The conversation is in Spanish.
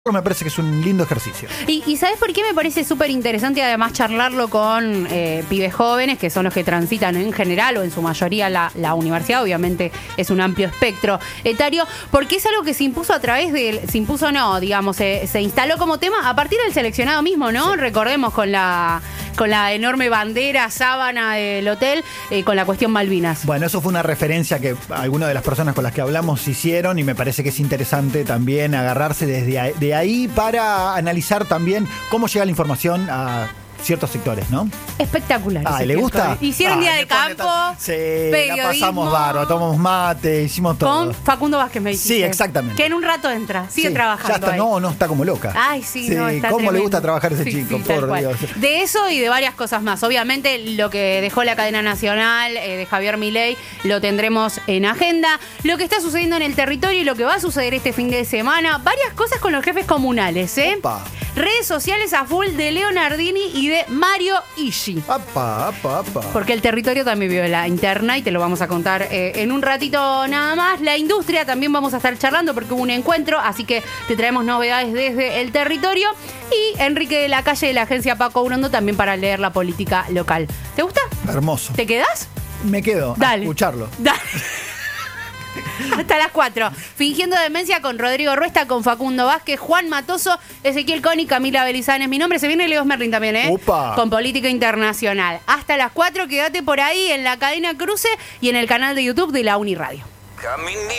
Me parece que es un lindo ejercicio. ¿Y sabes por qué me parece súper interesante además charlarlo con pibes jóvenes, que son los que transitan en general o en su mayoría la universidad? Obviamente es un amplio espectro etario, porque es algo que se impuso a través del... Se impuso no, digamos, se instaló como tema a partir del seleccionado mismo, ¿no? Sí. Recordemos con la enorme bandera, sábana del hotel, con la cuestión Malvinas. Bueno, eso fue una referencia que algunas de las personas con las que hablamos hicieron y me parece que es interesante también agarrarse de ahí para analizar también cómo llega la información a ciertos sectores, ¿no? Espectacular. ¿Le gusta? Hicieron día de campo. Sí, la pasamos bárbaro, tomamos mate, hicimos todo. Con Facundo Vázquez, me dijiste. Sí, exactamente. Que en un rato entra, sigue trabajando. Ya está, ahí. no, está como loca. Ay, sí, no, está ¿Cómo tremendo. le gusta trabajar ese chico? Sí, por Dios. De eso y de varias cosas más. Obviamente lo que dejó la cadena nacional de Javier Milei lo tendremos en agenda. Lo que está sucediendo en el territorio y lo que va a suceder este fin de semana. Varias cosas con los jefes comunales, ¿eh? Opa. Redes sociales a full de Leonardini y de Mario Ishi. Apa. Porque el territorio también vio la interna y te lo vamos a contar en un ratito nada más. La industria también vamos a estar charlando porque hubo un encuentro, así que te traemos novedades desde el territorio. Y Enrique de la Calle de la agencia Paco Urondo también para leer la política local. ¿Te gusta? Hermoso. ¿Te quedás? Me quedo a escucharlo. Dale. Hasta las 4. Fingiendo demencia con Rodrigo Ruesta, con Facundo Vázquez, Juan Matoso, Ezequiel Coni, Camila Belizanes. Mi nombre se viene Leo Merlin también, ¿eh? Upa. Con Política Internacional. Hasta las 4, quédate por ahí en la cadena Cruce y en el canal de YouTube de la Uniradio.